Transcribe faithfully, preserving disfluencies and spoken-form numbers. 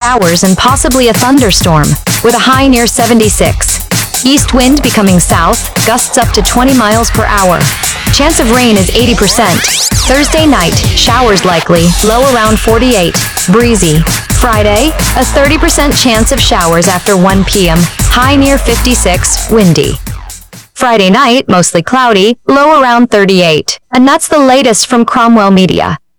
showers and possibly a thunderstorm, with a high near seventy-six. East wind becoming south, gusts up to twenty miles per hour. Chance of rain is eighty percent. Thursday night, showers likely, low around forty-eight. Breezy. Friday, a thirty percent chance of showers after one p m, high near fifty-six, windy. Friday night, mostly cloudy, low around thirty-eight. And that's the latest from Cromwell Media.